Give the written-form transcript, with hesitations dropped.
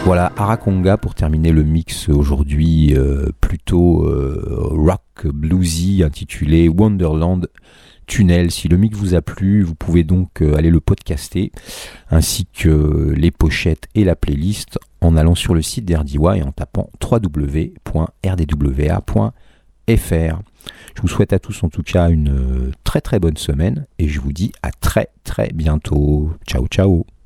Voilà, Arakonga pour terminer le mix aujourd'hui plutôt rock bluesy intitulé Wonderland Tunnel. Si le mix vous a plu, vous pouvez donc aller le podcaster ainsi que les pochettes et la playlist en allant sur le site d'RDY et en tapant www.rdwa.fr. Je vous souhaite à tous en tout cas une très très bonne semaine et je vous dis à très très bientôt. Ciao ciao.